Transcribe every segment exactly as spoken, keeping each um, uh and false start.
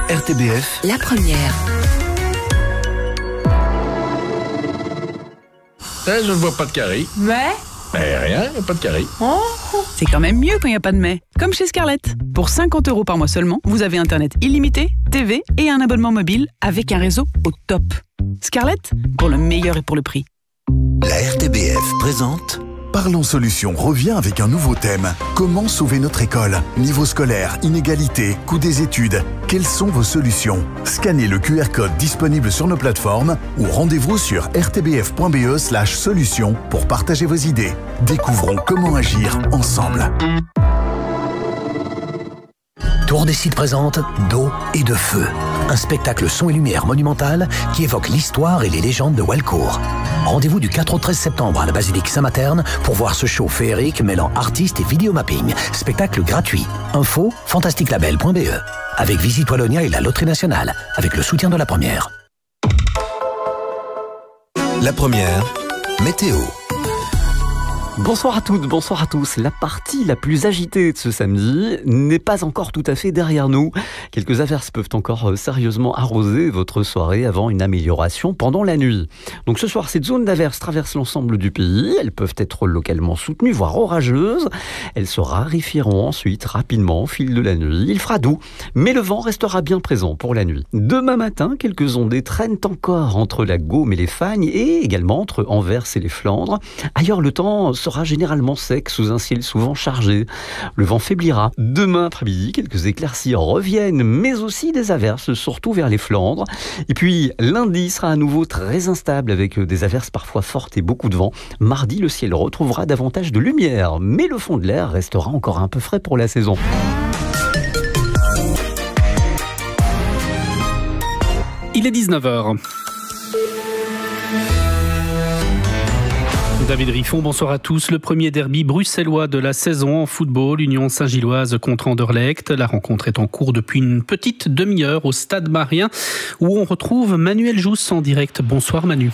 R T B F, la première. Là, je ne vois pas de carré. Mais Ben rien, il n'y a pas de carré. oh. C'est quand même mieux quand il n'y a pas de mais. Comme chez Scarlett. Pour cinquante euros par mois seulement, vous avez Internet illimité, T V et un abonnement mobile avec un réseau au top. Scarlett, pour le meilleur et pour le prix. la R T B F présente Parlons Solutions revient avec un nouveau thème. Comment sauver notre école? Niveau scolaire, inégalité, coût des études. Quelles sont vos solutions? Scannez le Q R code disponible sur nos plateformes ou rendez-vous sur r t b f point b e slash solutions pour partager vos idées. Découvrons comment agir ensemble. Tour des Sites présente D'eau et de feu, un spectacle son et lumière monumental qui évoque l'histoire et les légendes de Walcourt. Rendez-vous du quatre au treize septembre à la basilique Saint-Materne pour voir ce show féerique mêlant artistes et vidéomapping. Spectacle gratuit. Info fantastique label point b e. Avec Visite Wallonia et la Loterie Nationale, avec le soutien de la Première. La première, météo. Bonsoir à toutes, bonsoir à tous. La partie la plus agitée de ce samedi n'est pas encore tout à fait derrière nous. Quelques averses peuvent encore sérieusement arroser votre soirée avant une amélioration pendant la nuit. Donc ce soir, cette zone d'averses traverse l'ensemble du pays. Elles peuvent être localement soutenues, voire orageuses. Elles se raréfieront ensuite rapidement au fil de la nuit. Il fera doux, mais le vent restera bien présent pour la nuit. Demain matin, quelques ondées traînent encore entre la Gaume et les Fagnes et également entre Anvers et les Flandres. Ailleurs, le temps sera généralement sec sous un ciel souvent chargé. Le vent faiblira. Demain après-midi, quelques éclaircies reviennent, mais aussi des averses, surtout vers les Flandres. Et puis, lundi sera à nouveau très instable avec des averses parfois fortes et beaucoup de vent. Mardi, le ciel retrouvera davantage de lumière, mais le fond de l'air restera encore un peu frais pour la saison. Il est dix-neuf heures. David Riffon, bonsoir à tous. Le premier derby bruxellois de la saison en football, Union Saint-Gilloise contre Anderlecht. La rencontre est en cours depuis une petite demi-heure au Stade Marien où on retrouve Manuel Jousse en direct. Bonsoir Manu.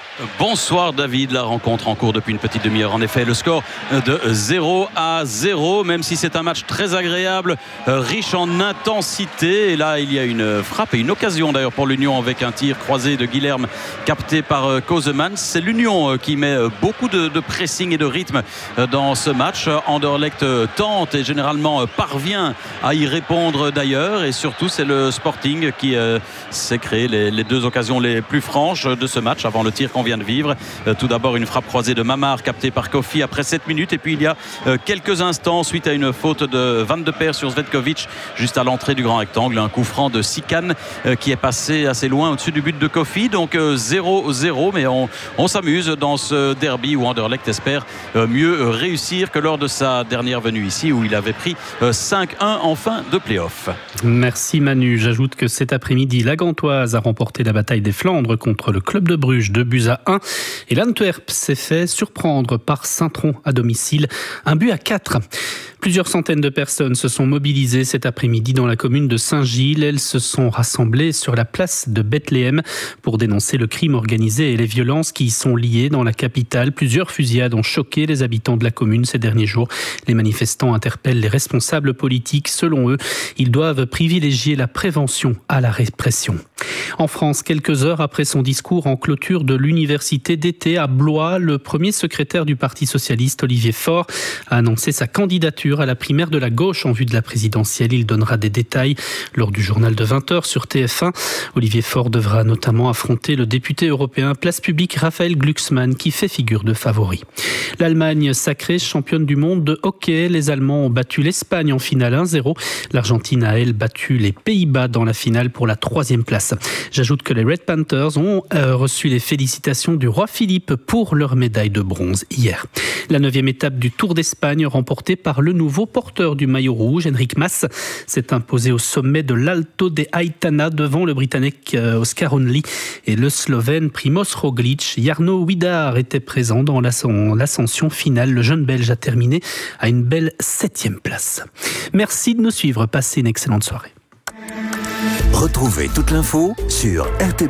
Bonsoir David, la rencontre en cours depuis une petite demi-heure. En effet, le score de zéro à zéro, même si c'est un match très agréable, riche en intensité. Et là, il y a une frappe et une occasion d'ailleurs pour l'Union avec un tir croisé de Guilherme capté par Kozeman. C'est l'Union qui met beaucoup de, de pressing et de rythme dans ce match. Anderlecht tente et généralement parvient à y répondre d'ailleurs. Et surtout, c'est le Sporting qui euh, s'est créé les, les deux occasions les plus franches de ce match avant le tir qu'on vient de vivre. Euh, tout d'abord une frappe croisée de Mamar captée par Kofi après sept minutes et puis il y a euh, quelques instants suite à une faute de Van de Peer sur Zvetkovic juste à l'entrée du grand rectangle, un coup franc de Sikan euh, qui est passé assez loin au-dessus du but de Kofi. Donc euh, zéro zéro, mais on, on s'amuse dans ce derby où Anderlecht espère euh, mieux réussir que lors de sa dernière venue ici où il avait pris euh, cinq un en fin de play-off. Merci Manu. J'ajoute que cet après-midi, la Gantoise a remporté la bataille des Flandres contre le club de Bruges, deux buts à un. Et l'Antwerp s'est fait surprendre par Saint-Tron à domicile, un but à quatre. Plusieurs centaines de personnes se sont mobilisées cet après-midi dans la commune de Saint-Gilles. Elles se sont rassemblées sur la place de Bethléem pour dénoncer le crime organisé et les violences qui y sont liées dans la capitale. Plusieurs fusillades ont choqué les habitants de la commune ces derniers jours. Les manifestants interpellent les responsables politiques. Selon eux, ils doivent privilégier la prévention à la répression. En France, quelques heures après son discours en clôture de l'université d'été à Blois, le premier secrétaire du Parti socialiste, Olivier Faure, a annoncé sa candidature à la primaire de la gauche en vue de la présidentielle. Il donnera des détails lors du journal de vingt heures sur T F un. Olivier Faure devra notamment affronter le député européen Place Publique Raphaël Glucksmann qui fait figure de favori. L'Allemagne sacrée championne du monde de hockey. Les Allemands ont battu l'Espagne en finale un zéro. L'Argentine a, elle, battu les Pays-Bas dans la finale pour la troisième place. J'ajoute que les Red Panthers ont euh, reçu les félicitations du roi Philippe pour leur médaille de bronze hier. La neuvième étape du Tour d'Espagne remportée par le nouveau porteur du maillot rouge, Enric Mas, s'est imposé au sommet de l'Alto de Aitana devant le Britannique Oscar Onley et le Slovène Primoz Roglic. Jarno Widar était présent dans l'ascension finale. Le jeune Belge a terminé à une belle septième place. Merci de nous suivre. Passez une excellente soirée. Retrouvez toute l'info sur R T B F.